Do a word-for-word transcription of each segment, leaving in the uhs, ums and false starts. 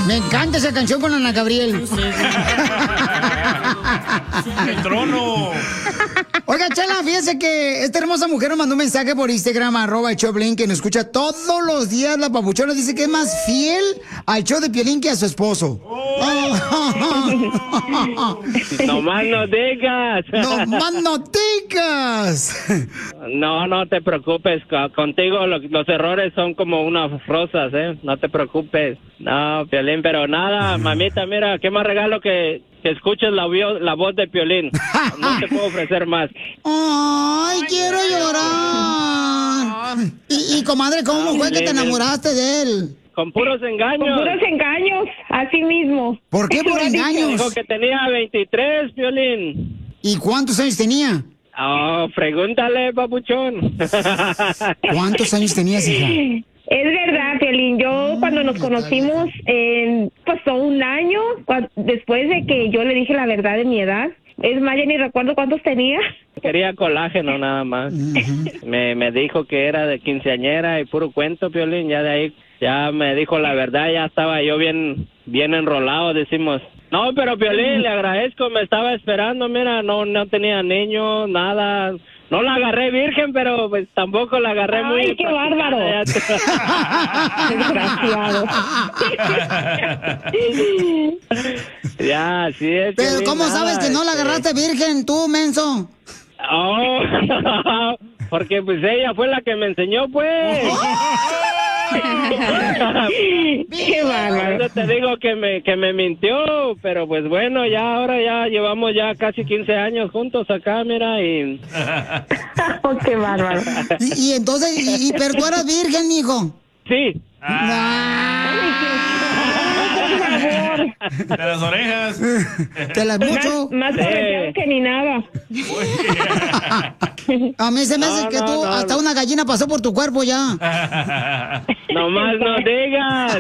Me encanta esa canción con Ana Gabriel. El trono. Oiga, Chela, fíjese que esta hermosa mujer nos mandó un mensaje por Instagram, arroba el show de Piolín, que nos escucha todos los días. La papuchona dice que es más fiel al show de Piolín que a su esposo. No más no digas. No más no digas. No, no te preocupes. Co- Contigo lo- los errores son como unas rosas, ¿eh? No te preocupes. No, Piolín, pero nada, mamita, mira, qué más regalo que, que escuches la, vio- la voz de Piolín. No te puedo ofrecer más. Ay, quiero llorar. Y, y comadre, ¿cómo fue que te enamoraste de él? Con puros engaños. Con puros engaños, así mismo. ¿Por qué por engaños? Dijo que tenía veintitrés, Piolín. ¿Y cuántos años tenía? Oh, pregúntale, papuchón. ¿Cuántos años tenías, hija? Es verdad, Piolín. Yo cuando nos conocimos, eh, pasó un año cua- después de que yo le dije la verdad de mi edad. Es más, ya ni recuerdo cuántos tenía. Quería colágeno nada más. me, me dijo que era de quinceañera y puro cuento, Piolín. Ya de ahí, ya me dijo la verdad, ya estaba yo bien, bien enrolado, decimos. No, pero Piolín, le agradezco, me estaba esperando, mira, no, no tenía niño, nada. No la agarré virgen, pero pues tampoco la agarré Ay, muy... qué bárbaro. Desgraciado. Ya, sí es. Pero Piolín, ¿cómo nada, sabes que no la este, agarraste virgen tú, menso? Oh, porque pues ella fue la que me enseñó, pues. Qué bárbaro. Por eso te digo que me, que me mintió, pero pues bueno, ya ahora ya llevamos ya casi quince años juntos acá, mira, y... Oh, qué bárbaro. Y, y entonces, y, y, pero tú eras virgen, mijo. Sí. De las orejas. Te las mucho. Más, más prometido que ni nada. A mí se me hace No, que no, tú, no, hasta no. una gallina pasó por tu cuerpo ya. Nomás no digas.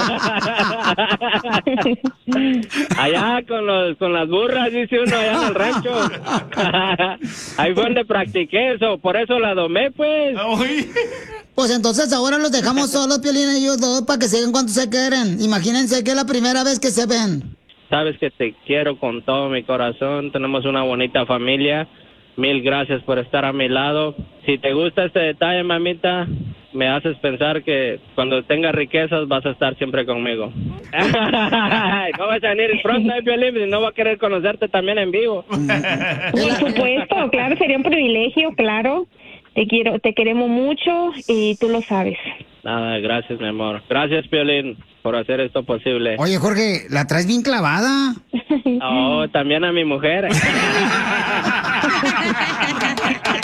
Allá con los con las burras, dice uno, allá en el rancho. Ahí fue donde practiqué eso, por eso la domé, pues. Pues entonces ahora los dejamos solos, Piolín, ellos dos, para que sigan cuando se quieren. Imagínense que es la primera vez que se ven. Sabes que te quiero con todo mi corazón, tenemos una bonita familia. Mil gracias por estar a mi lado. Si te gusta este detalle, mamita, me haces pensar que cuando tengas riquezas vas a estar siempre conmigo. No vas a venir pronto, eh, Piolín, y no va a querer conocerte también en vivo. Por supuesto, claro, sería un privilegio, claro. Te quiero, te queremos mucho y tú lo sabes. Nada, gracias, mi amor. Gracias, Piolín, por hacer esto posible. Oye, Jorge, ¿la traes bien clavada? Oh, también a mi mujer.